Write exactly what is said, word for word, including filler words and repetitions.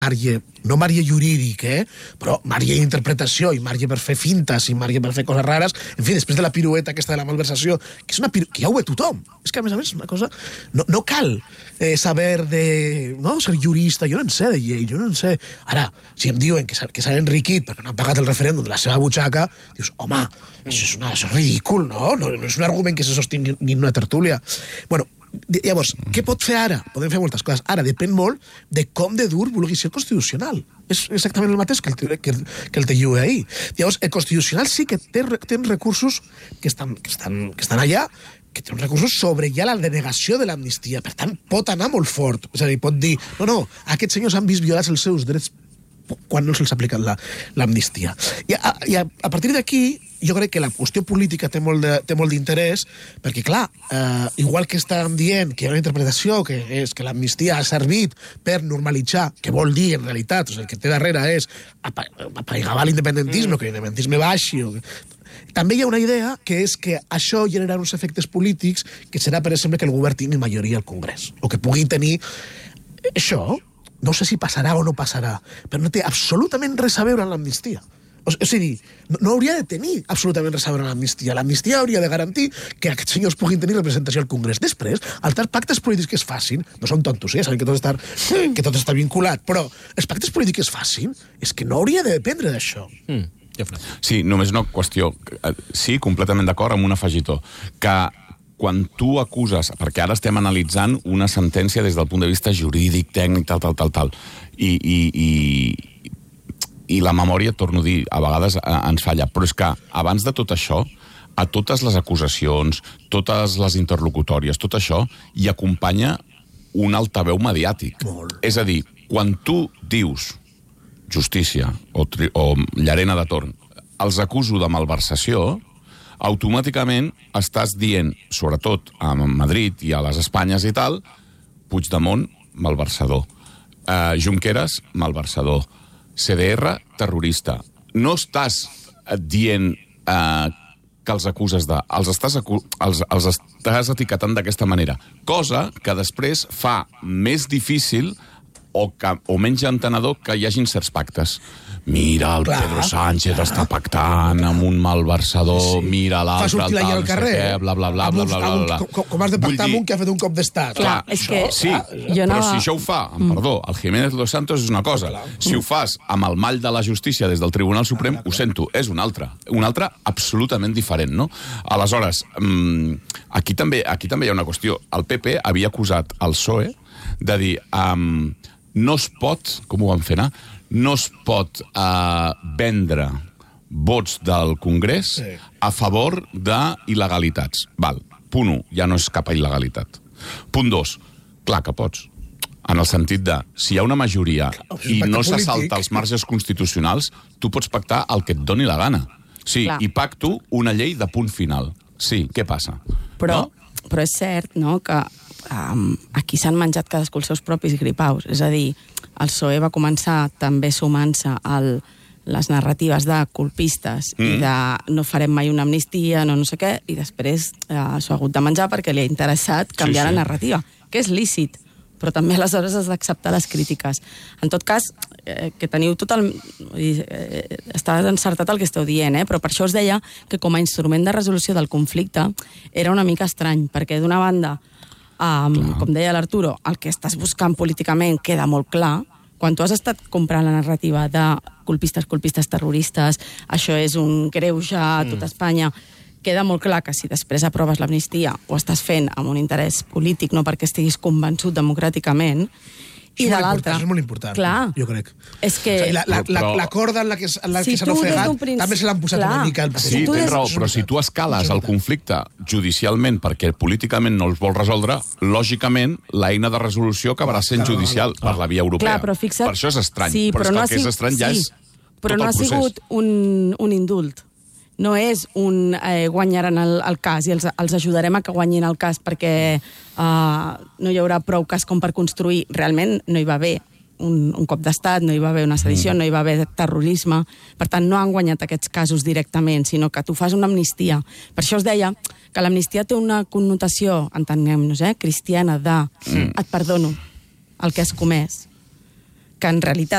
marge, no marge jurídic, eh? Però marge d'interpretació i marge per fer fintes i marge per fer coses rares. En fi, després de la pirueta aquesta de la malversació, que és una piru... que ja ho ve tothom. És que, a més a més, és una cosa... No, no cal eh, saber de... No, ser jurista, jo no en sé de llei, jo no en sé... Ara, si em diuen que s'han enriquit perquè no han pagat el referèndum de la seva butxaca, dius, home, això és, una, això és ridícul, no? no? No és un argument que se sostingui ni en una tertúlia. Bueno, llavors, què pot fer ara? Podem fer moltes coses. Ara depèn molt de com de dur vulgui ser constitucional. És exactament el mateix que el, que, que el T I U ahir. Llavors, el constitucional sí que té, té recursos que estan, que, estan, que estan allà, que té uns recursos sobre ja la denegació de l'amnistia. Per tant, pot anar molt fort. És a dir, pot dir, no, no, aquests senyors han vist violats els seus drets quan no se'ls ha aplicat l'amnistia. I, a, i a, a partir d'aquí, jo crec que la qüestió política té molt de, té molt d'interès, perquè, clar, eh, igual que estan dient que hi ha una interpretació que és que l'amnistia ha servit per normalitzar, que vol dir, en realitat, o sigui, el que té darrere és apaigavar l'independentisme, mm. que l'independentisme baixi... O... També hi ha una idea que és que això generarà uns efectes polítics que serà, per exemple, que el govern tingui majoria al Congrés, o que pugui tenir... Això... No sé si passarà o no passarà, però no té absolutament res a veure amb l'amnistia. O sigui, no, no hauria de tenir absolutament res a veure amb l'amnistia. L'amnistia hauria de garantir que aquests senyors puguin tenir representació al Congrés. Després, altres pactes polítics que es facin, no són tontos, eh? Saben que tot està, que tot està vinculat, però els pactes polítics que es facin és que no hauria de dependre d'això. Mm. Sí, només una qüestió. Sí, completament d'acord amb un afegitó. Que quan tu acuses, perquè ara estem analitzant una sentència des del punt de vista jurídic, tècnic, tal, tal, tal, tal, i, i, i, i la memòria, torno a dir, a vegades ens falla, però és que abans de tot això, a totes les acusacions, totes les interlocutòries, tot això, hi acompanya un altaveu mediàtic. Molt. És a dir, quan tu dius justícia o, tri, o Llarena de Torn, els acuso de malversació, automàticament estàs dient, sobretot a Madrid i a les Espanyes i tal, Puigdemont, malversador. Uh, Junqueras, malversador. C D R, terrorista. No estàs dient uh, que els acuses de... Els estàs, acu... els, els estàs etiquetant d'aquesta manera. Cosa que després fa més difícil o, que, o menys entenedor que hi hagin certs pactes. Mira, el Clar. Pedro Sánchez està pactant amb un malversador, sí. Mira l'altre, el tal, no sé què, bla, bla, bla, bla, bla, bla, bla. Com, com has de pactar amb un que ha fet un cop d'estat? Clar, és que... Sí, jo però no... si això ho fa, amb perdó, el Jiménez Los Santos és una cosa. Si ho fas amb el mall de la justícia des del Tribunal Suprem, ho sento, és un altre. Un altre absolutament diferent, no? Aleshores, aquí també, aquí també hi ha una qüestió. El P P havia acusat el P S O E de dir... Um, no es pot, com ho van fer anar, no es pot uh, vendre vots del Congrés sí. a favor d'il·legalitats. Val. Punt un, ja no és cap il·legalitat. Punt dos, clar que pots. En el sentit de, si hi ha una majoria clar, i no s'assalta els marges constitucionals, tu pots pactar el que et doni la gana. Sí, clar. I pacto una llei de punt final. Sí, què passa? Però, no? però és cert, no?, que Um, aquí s'han menjat cadascú els seus propis gripaus. És a dir, el P S O E va començar també sumant-se a les narratives de colpistes mm. i de no farem mai una amnistia, no no sé què, i després uh, s'ho ha hagut de menjar perquè li ha interessat canviar sí, sí. la narrativa, que és lícit, però també aleshores has d'acceptar les crítiques. En tot cas, eh, que teniu tot el... Eh, està encertat el que esteu dient, eh? Però per això us deia que com a instrument de resolució del conflicte era una mica estrany, perquè d'una banda Um, com deia l'Arturo, el que estàs buscant políticament queda molt clar. Quan tu has estat comprant la narrativa de colpistes, colpistes, terroristes, això és un greuge a tot Espanya, queda molt clar que si després aproves l'amnistia ho estàs fent amb un interès polític, no perquè estiguis convençut democràticament, i de l'altra... Això és molt important, clar, jo crec. És que... O sigui, la, la, la, la corda en la que, en la si que s'han ofegat princ... també se l'han posat clar. Una mica... El... Sí, tens des... raó, però si tu escales el conflicte judicialment perquè políticament no els vols resoldre, lògicament l'eina de resolució acabarà sent judicial per la via europea. Clar, però fixa't... Per això és estrany, sí, però, però és que el que és estrany sí, ja és però no ha sigut un, un indult. No és un eh, guanyaran el, el cas i els, els ajudarem a que guanyin el cas perquè eh, no hi haurà prou cas com per construir. Realment no hi va haver un, un cop d'estat, no hi va haver una sedició, mm. no hi va haver terrorisme. Per tant, no han guanyat aquests casos directament, sinó que tu fas una amnistia. Per això es deia que l'amnistia té una connotació, entenem-nos, eh, cristiana, de mm. et perdono el que has comès. que en realitat